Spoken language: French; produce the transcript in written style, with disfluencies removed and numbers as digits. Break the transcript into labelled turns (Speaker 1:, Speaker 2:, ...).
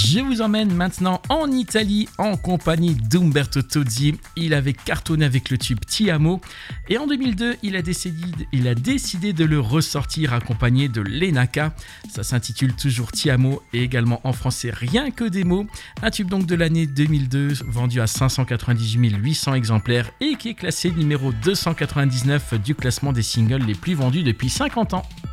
Speaker 1: Je vous emmène maintenant en Italie en compagnie d'Umberto Tozzi. Il avait cartonné avec le tube Ti Amo et en 2002, il a décidé de le ressortir accompagné de Lenaka. Ça s'intitule toujours Ti Amo et également en français Rien que des mots. Un tube donc de l'année 2002 vendu à 598 800 exemplaires et qui est classé numéro 299 du classement des singles les plus vendus depuis 50 ans.